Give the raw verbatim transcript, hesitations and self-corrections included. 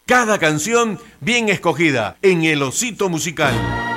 Cada canción bien escogida en El Osito Musical.